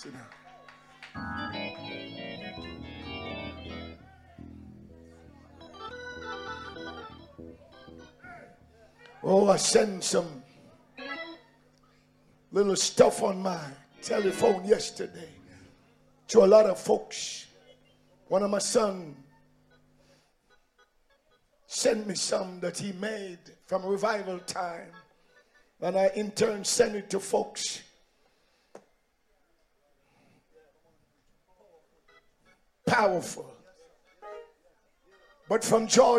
Sit down. Oh, I sent some little stuff on my telephone yesterday to a lot of folks. One of my sons sent me some that he made from revival time, and I in turn sent it to folks. Powerful. But from Georgia.